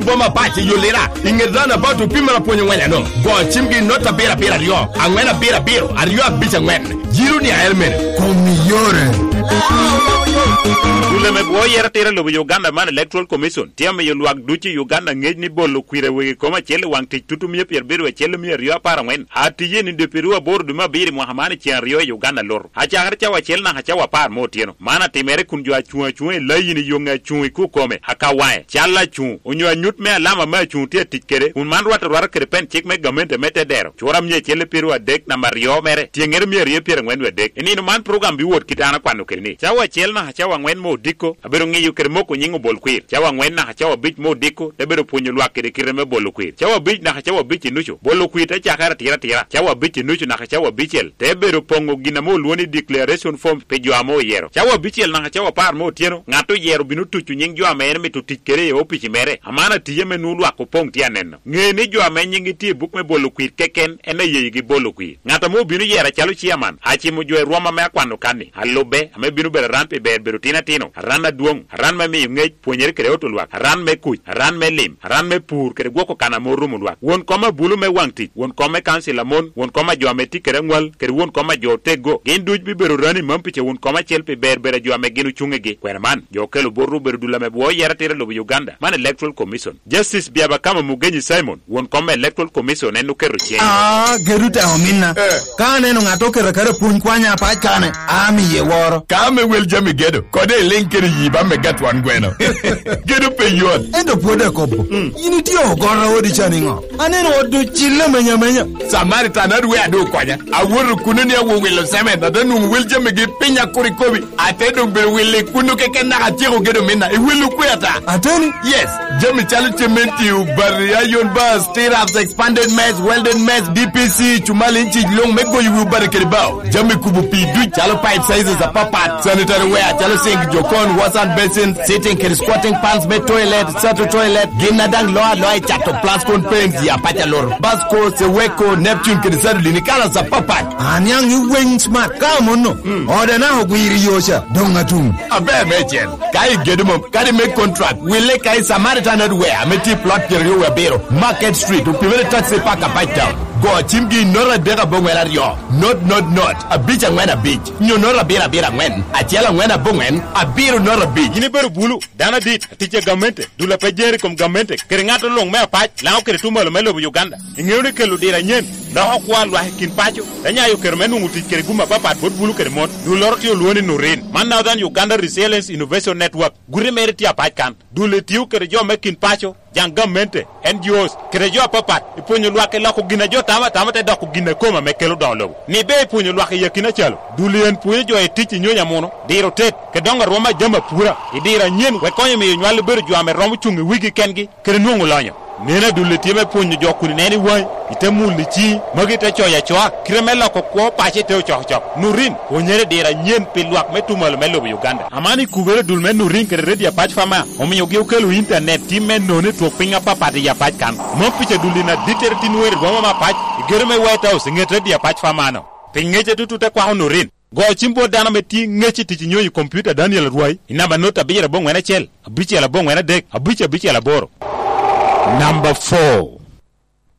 boma pache yolera ingedana batu pimara ponyo ngwenya no go chimgi nota bera rio angwena bera bero ario abicha ngwen jiru ni aelmen komiyore Uleme boyera tera lobo Uganda man Electoral Commission tiame yoluak duchi Uganda ngej ni bolo kwire wege koma chele wang tik tutumie pier beru chele mi rio para ngwen atiye ni de peru bordu ma biri muhamani chen rio Uganda lor hacha harcha wa chele na hacha wa par motieno mana timere kunjwa chuwe layini yonga chuwe ku kome hakawae chala chu onyo nyut me alama ma chu tie tikere un man wata rwar krepen chik me gamente mete dero chora mye chele peru adek na mario mere tiengere mi rio pier ngwen wedek ini no man program bi wot kitana kwano kerni chawa chele na hacha wa ngwen mo diko abero ngiyo kermoko nyingo bol kwir chawa ngwen na hacha bich mo diko debero punyo lwa kede kireme bolo kwir chawa bich na hacha bich nucho bolo kwir ta chakara tira chawa bich nucho na hacha bichel debero pongo gina mo luoni declaration form pe joamo yero chawa bichel na hacha par mo tieno ngato yero binu tuchu nying jo amene me tutikere yo pichi mere amana tiye me nulu akopong tianen ngeni jo amene nyingi ti buk me bolo kwir keken ene yegi bolo kwir ngato mo binu yera chalo chiaman hachi mo jo roma me kwano kani alobe ame binu bere rampe bero tina tino rana duong ran me ngej puonyer kre otolwa ran me kuch ran me lim ran me pur kre gwoko kana moru mulwa won koma bulu me wangti won koma kansila mon won koma jo ameti kre ngwal kre won koma jo tego gen duj bi bero rani mampiche won koma chelpe bere jo ame ginu chungegi kwerman jo kelo boru bero dulame bo yeratere lo Uganda man Electoral Commission Justice biaba kama mugenyi Simon won koma Electoral Commission enu kero chen geruta omina kane no ngatoke rekare puny kwanya pa kane ami ye woro kame wel jami gedo kode linkere yiba me get one gweno gedo pe yon endo pode kobo yini ti ogora odi chaningo aneno odu chille menya Samaritan adwe adu kwanya awuru kununi awu welo seme na danu wel jami ge pinya kurikobi atedo be wele kunu keke na gatiro gedo mena e welu kweta ateni yes jami chalitementi ubaria yon bus stirrups expanded mess welded mess DPC chumali inchi long mego yu bar keribao jami kubupi du chalo pipe sizes a papat sanitary ware chalo sink jokon wasan basin sitting keri squatting pants me toilet sato toilet ginadang loa chato plascon paint ya pacha lor basco seweko neptune keri sadu linikala sa papat anyang you wing smart come no order na ogwiri yosha donga tum abe mechen kai gedum kai make contract wile kai Samaritan adware meti plot keri yo bero market street upimele taxi park a bite down go chimgi nora dega bongwela rio not a beach ngwen a beach nyo nora bera ngwen achela ngwen a bongwen a biro nora beach yini beru bulu dana dit tiche gamente dula pejeri kom gamente keringato long me apach lao kere tumalo melo Uganda ingewne kelu dira nyen da okwa lwa kin pacho danya yo kere menu nguti kere guma papat bot bulu kere mot du lorti yo luoni nurin man now dan Uganda Resilience Innovation Network gure meriti apach kan dule tiu kere jo mekin pacho jang gamente NGOs kere jo papat iponyo lwa ke lako gina jo tama te dako gina koma mekelo download ni be iponyo lwa ke yakina chalo dulien puye jo etichi nyonya mono diro tet ke donga roma jamba pura idira nyen we konyo mi nywal beru jo ame romu chungi wigi kengi kere nungu lanyo nena dule tieme ponyo jo kuni neni wai itemul ni chi magita choya choa kremela ko ko pache te chok nurin onyere dira nyen pilwak metumal melo Uganda amani kubere dulme nurin kere redia patch fama omiyo ge ukelu internet timen none to pinga papati ya patch kan mo piche dulina diterti nuer goma ma patch germe White House ngete dia patch fama no pingeje tututa kwa nurin go chimbo dana meti ngechi tichi nyoyi computer Daniel Ruai inaba nota bira bongwena chel abiche la bongwena dek abiche la boro. Number 4